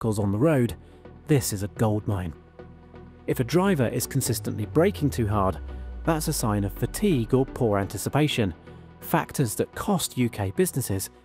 vehicles on the road, this is a goldmine. If a driver is consistently braking too hard, that's a sign of fatigue or poor anticipation, factors that cost UK businesses